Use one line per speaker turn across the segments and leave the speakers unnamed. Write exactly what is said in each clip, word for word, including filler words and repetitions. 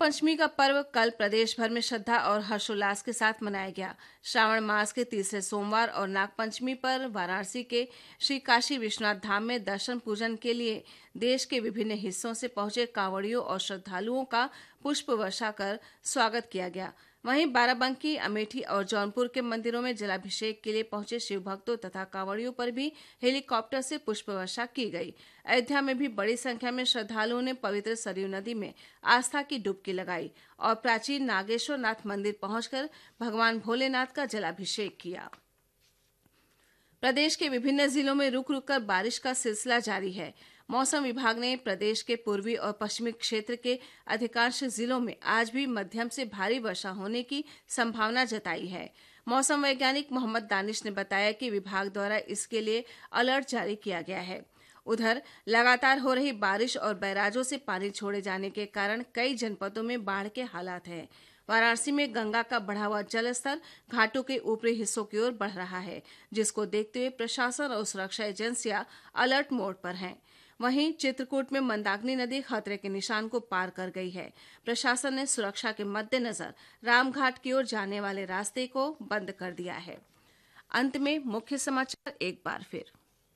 नागपंचमी का पर्व कल प्रदेश भर में श्रद्धा और हर्षोल्लास के साथ मनाया गया। श्रावण मास के तीसरे सोमवार और नागपंचमी पर वाराणसी के श्री काशी विश्वनाथ धाम में दर्शन पूजन के लिए देश के विभिन्न हिस्सों से पहुंचे कांवड़ियों और श्रद्धालुओं का पुष्प वर्षा कर स्वागत किया गया। वहीं बाराबंकी, अमेठी और जौनपुर के मंदिरों में जलाभिषेक के लिए पहुंचे शिव भक्तों तथा कांवड़ियों पर भी हेलीकॉप्टर से पुष्प वर्षा की गई। अयोध्या में भी बड़ी संख्या में श्रद्धालुओं ने पवित्र सरयू नदी में आस्था की डुबकी लगाई और प्राचीन नागेश्वर नाथ मंदिर पहुंचकर भगवान भोलेनाथ का जलाभिषेक किया। प्रदेश के विभिन्न जिलों में रुक रुक कर बारिश का सिलसिला जारी है। मौसम विभाग ने प्रदेश के पूर्वी और पश्चिमी क्षेत्र के अधिकांश जिलों में आज भी मध्यम से भारी वर्षा होने की संभावना जताई है। मौसम वैज्ञानिक मोहम्मद दानिश ने बताया कि विभाग द्वारा इसके लिए अलर्ट जारी किया गया है। उधर लगातार हो रही बारिश और बैराजों से पानी छोड़े जाने के कारण कई जनपदों में बाढ़ के हालात हैं। वाराणसी में गंगा का बढ़ा हुआ जलस्तर घाटों के ऊपरी हिस्सों की ओर बढ़ रहा है, जिसको देखते हुए प्रशासन और सुरक्षा एजेंसियां अलर्ट मोड पर हैं। वहीं चित्रकूट में मंदाकिनी नदी खतरे के निशान को पार कर गई है। प्रशासन ने सुरक्षा के मद्देनजर रामघाट की ओर जाने वाले रास्ते को बंद कर दिया है। अंत में मुख्य समाचार एक बार फिर।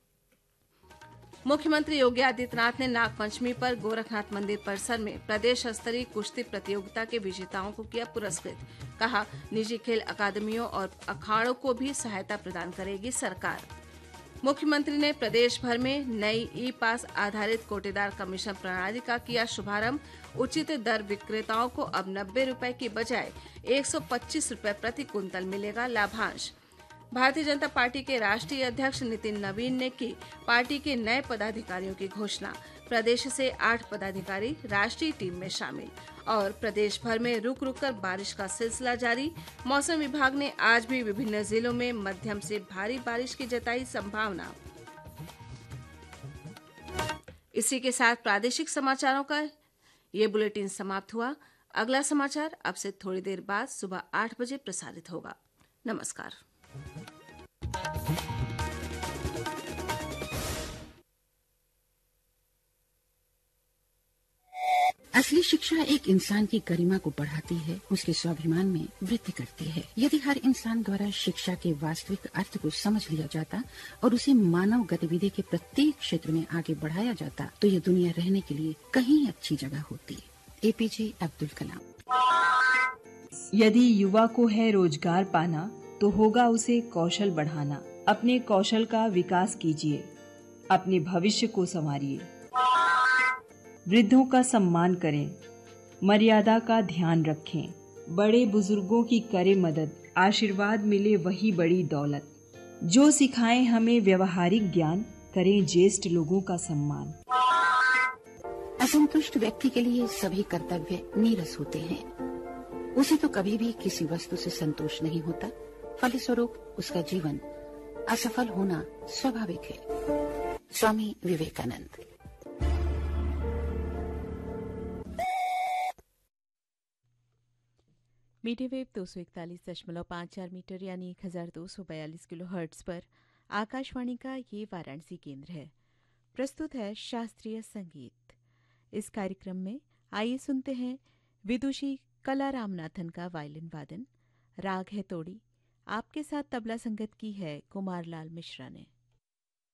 मुख्यमंत्री योगी आदित्यनाथ ने नागपंचमी पर गोरखनाथ मंदिर परिसर में प्रदेश स्तरीय कुश्ती प्रतियोगिता के विजेताओं को किया पुरस्कृत। कहा, निजी खेल अकादमियों और अखाड़ों को भी सहायता प्रदान करेगी सरकार। मुख्यमंत्री ने प्रदेश भर में नई ई पास आधारित कोटेदार कमीशन प्रणाली का किया शुभारंभ। उचित दर विक्रेताओं को अब नब्बे रुपए की बजाय एक सौ पच्चीस रुपए प्रति कुंतल मिलेगा लाभांश। भारतीय जनता पार्टी के राष्ट्रीय अध्यक्ष नितिन नवीन ने की पार्टी के नए पदाधिकारियों की घोषणा। प्रदेश से आठ पदाधिकारी राष्ट्रीय टीम में शामिल। और प्रदेश भर में रुक रुक कर बारिश का सिलसिला जारी। मौसम विभाग ने आज भी विभिन्न जिलों में मध्यम से भारी बारिश की जताई संभावना। इसी के साथ प्रादेशिक समाचारों का ये बुलेटिन समाप्त हुआ। अगला समाचार अब से थोड़ी देर बाद सुबह आठ बजे प्रसारित होगा। नमस्कार।
असली शिक्षा एक इंसान की गरिमा को बढ़ाती है, उसके स्वाभिमान में वृद्धि करती है। यदि हर इंसान द्वारा शिक्षा के वास्तविक अर्थ को समझ लिया जाता और उसे मानव गतिविधि के प्रत्येक क्षेत्र में आगे बढ़ाया जाता, तो ये दुनिया रहने के लिए कहीं अच्छी जगह होती। एपीजे अब्दुल कलाम।
यदि युवा को है रोजगार पाना, तो होगा उसे कौशल बढ़ाना। अपने कौशल का विकास कीजिए, अपने भविष्य को संवारिए। वृद्धों का सम्मान करें, मर्यादा का ध्यान रखें। बड़े बुजुर्गों की करें मदद, आशीर्वाद मिले वही बड़ी दौलत। जो सिखाएं हमें व्यवहारिक ज्ञान, करें ज्येष्ठ लोगों का सम्मान।
असंतुष्ट व्यक्ति के लिए सभी कर्तव्य नीरस होते हैं। उसे तो कभी भी किसी वस्तु से संतोष नहीं होता, फलस्वरूप उसका जीवन असफल होना स्वाभाविक है। स्वामी विवेकानंद।
मीडिया वेव दो सौ इकतालीस दशमलव पाँच चार मीटर यानी एक हजार दो सौ बयालीस किलो हर्ट्ज पर आकाशवाणी का ये वाराणसी केंद्र है। प्रस्तुत है शास्त्रीय संगीत। इस कार्यक्रम में आइए सुनते हैं विदुषी कला रामनाथन का वायलिन वादन। राग है तोड़ी। आपके साथ तबला संगत की है कुमार लाल मिश्रा ने।